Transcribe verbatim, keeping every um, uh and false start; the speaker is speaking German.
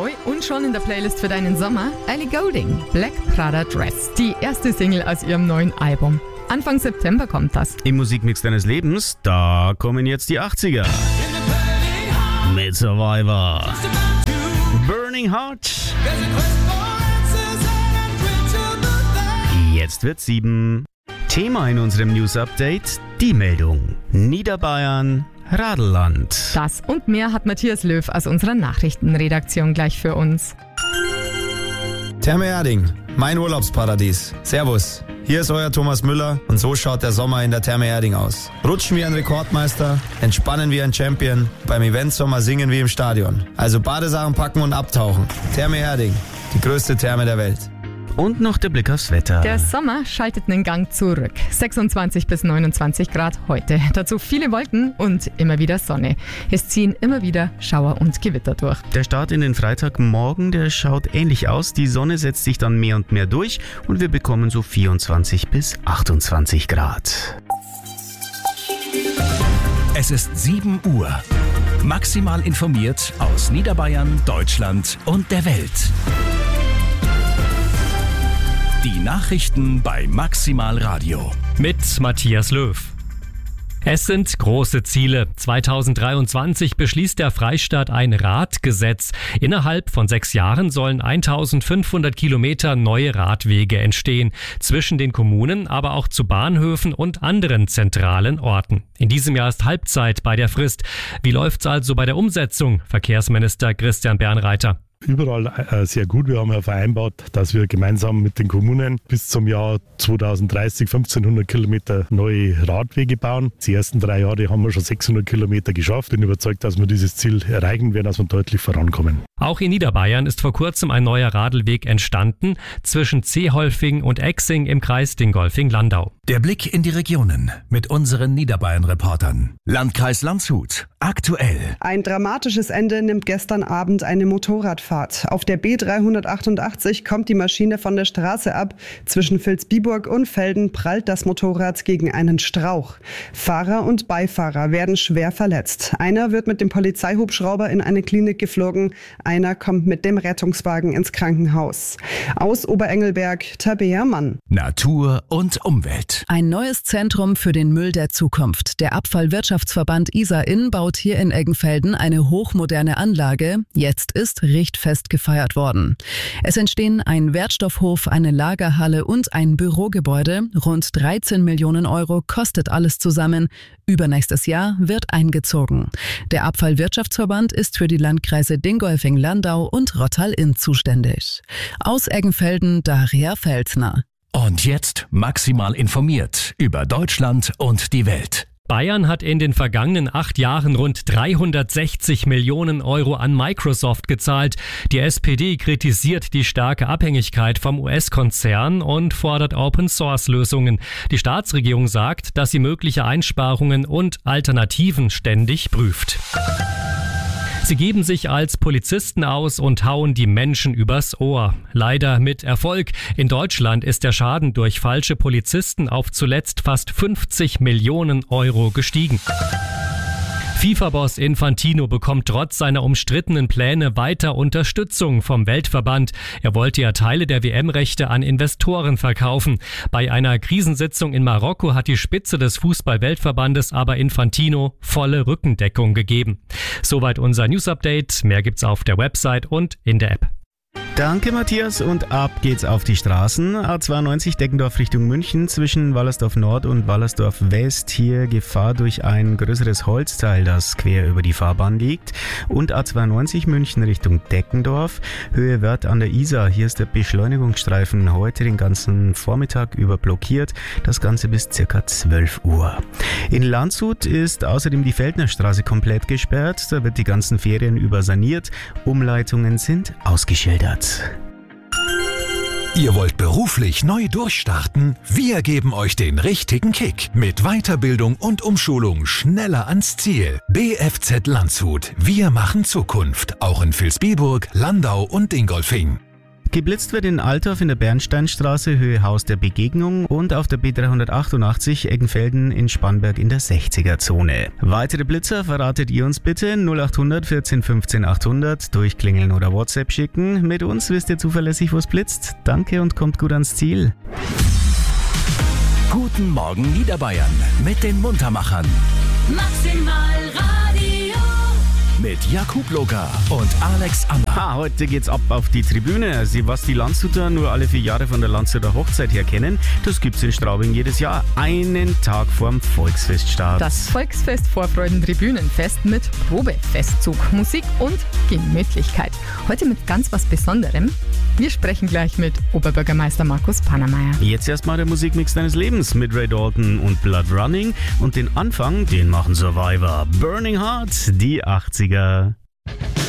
neu und schon in der Playlist für deinen Sommer Ellie Goulding, Black Prada Dress, die erste Single aus ihrem neuen Album. Anfang September kommt das. Im Musikmix deines Lebens, da kommen jetzt die achtziger. Mit Survivor. Burning Heart. Jetzt wird sieben. Thema in unserem News-Update, die Meldung. Niederbayern, Radelland. Das und mehr hat Matthias Löw aus unserer Nachrichtenredaktion gleich für uns. Therme Erding, mein Urlaubsparadies. Servus, hier ist euer Thomas Müller und so schaut der Sommer in der Therme Erding aus. Rutschen wie ein Rekordmeister, entspannen wie ein Champion, beim Eventsommer singen wie im Stadion. Also Badesachen packen und abtauchen. Therme Erding, die größte Therme der Welt. Und noch der Blick aufs Wetter. Der Sommer schaltet einen Gang zurück. sechsundzwanzig bis neunundzwanzig Grad heute. Dazu viele Wolken und immer wieder Sonne. Es ziehen immer wieder Schauer und Gewitter durch. Der Start in den Freitagmorgen, der schaut ähnlich aus. Die Sonne setzt sich dann mehr und mehr durch und wir bekommen so vierundzwanzig bis achtundzwanzig Grad. Es ist sieben Uhr. Maximal informiert aus Niederbayern, Deutschland und der Welt. Die Nachrichten bei Maximal Radio. Mit Matthias Löw. Es sind große Ziele. zweitausenddreiundzwanzig beschließt der Freistaat ein Radgesetz. Innerhalb von sechs Jahren sollen eintausendfünfhundert Kilometer neue Radwege entstehen. Zwischen den Kommunen, aber auch zu Bahnhöfen und anderen zentralen Orten. In diesem Jahr ist Halbzeit bei der Frist. Wie läuft's also bei der Umsetzung? Verkehrsminister Christian Bernreiter. Überall äh, sehr gut. Wir haben ja vereinbart, dass wir gemeinsam mit den Kommunen bis zum Jahr zweitausenddreißig fünfzehnhundert Kilometer neue Radwege bauen. Die ersten drei Jahre haben wir schon sechshundert Kilometer geschafft. Bin überzeugt, dass wir dieses Ziel erreichen werden, dass wir deutlich vorankommen. Auch in Niederbayern ist vor kurzem ein neuer Radlweg entstanden zwischen Zeholfing und Exing im Kreis Dingolfing-Landau. Der Blick in die Regionen mit unseren Niederbayern-Reportern. Landkreis Landshut. Aktuell. Ein dramatisches Ende nimmt gestern Abend eine Motorradfahrt. Auf der B dreihundertachtundachtzig kommt die Maschine von der Straße ab. Zwischen Vilsbiburg und Velden prallt das Motorrad gegen einen Strauch. Fahrer und Beifahrer werden schwer verletzt. Einer wird mit dem Polizeihubschrauber in eine Klinik geflogen. Einer kommt mit dem Rettungswagen ins Krankenhaus. Aus Oberengelberg, Tabea Mann. Natur und Umwelt. Ein neues Zentrum für den Müll der Zukunft. Der Abfallwirtschaftsverband Isar-Inn baut hier in Eggenfelden eine hochmoderne Anlage. Jetzt ist richtfest gefeiert worden. Es entstehen ein Wertstoffhof, eine Lagerhalle und ein Bürogebäude. Rund dreizehn Millionen Euro kostet alles zusammen. Übernächstes Jahr wird eingezogen. Der Abfallwirtschaftsverband ist für die Landkreise Dingolfing-Landau und Rottal-Inn zuständig. Aus Eggenfelden, Daria Felsner. Und jetzt maximal informiert über Deutschland und die Welt. Bayern hat in den vergangenen acht Jahren rund dreihundertsechzig Millionen Euro an Microsoft gezahlt. Die S P D kritisiert die starke Abhängigkeit vom U S-Konzern und fordert Open-Source-Lösungen. Die Staatsregierung sagt, dass sie mögliche Einsparungen und Alternativen ständig prüft. Sie geben sich als Polizisten aus und hauen die Menschen übers Ohr. Leider mit Erfolg. In Deutschland ist der Schaden durch falsche Polizisten auf zuletzt fast fünfzig Millionen Euro gestiegen. FIFA-Boss Infantino bekommt trotz seiner umstrittenen Pläne weiter Unterstützung vom Weltverband. Er wollte ja Teile der W M-Rechte an Investoren verkaufen. Bei einer Krisensitzung in Marokko hat die Spitze des Fußball-Weltverbandes aber Infantino volle Rückendeckung gegeben. Soweit unser News-Update. Mehr gibt's auf der Website und in der App. Danke Matthias und ab geht's auf die Straßen. A zweiundneunzig Deggendorf Richtung München zwischen Wallersdorf Nord und Wallersdorf West. Hier Gefahr durch ein größeres Holzteil, das quer über die Fahrbahn liegt. Und A zweiundneunzig München Richtung Deggendorf. Höhe Wörth an der Isar. Hier ist der Beschleunigungsstreifen heute den ganzen Vormittag über blockiert. Das Ganze bis circa zwölf Uhr. In Landshut ist außerdem die Feldnerstraße komplett gesperrt. Da wird die ganzen Ferien über saniert. Umleitungen sind ausgeschildert. Ihr wollt beruflich neu durchstarten? Wir geben euch den richtigen Kick. Mit Weiterbildung und Umschulung schneller ans Ziel. B F Z Landshut. Wir machen Zukunft. Auch in Vilsbiburg, Landau und Dingolfing. Geblitzt wird in Altdorf in der Bernsteinstraße, Höhe Haus der Begegnung und auf der B dreihundertachtundachtzig Eggenfelden in Spannberg in der sechziger-Zone. Weitere Blitzer verratet ihr uns bitte null acht hundert vierzehn fünfzehn achthundert, durchklingeln oder WhatsApp schicken. Mit uns wisst ihr zuverlässig, wo es blitzt. Danke und kommt gut ans Ziel. Guten Morgen Niederbayern mit den Muntermachern. Maximal Radio. Mit Jakub Loga und Alex Ammer. Ah, heute geht's ab auf die Tribüne. Sie, was die Landshuter nur alle vier Jahre von der Landshuter Hochzeit her kennen, das gibt's in Straubing jedes Jahr, einen Tag vorm Volksfeststart. Das Volksfest Vorfreuden Tribünenfest mit Probefestzug, Musik und Gemütlichkeit. Heute mit ganz was Besonderem. Wir sprechen gleich mit Oberbürgermeister Markus Pannermeier. Jetzt erstmal der Musikmix deines Lebens mit Ray Dalton und Blood Running und den Anfang, den machen Survivor. Burning Heart, die achtziger.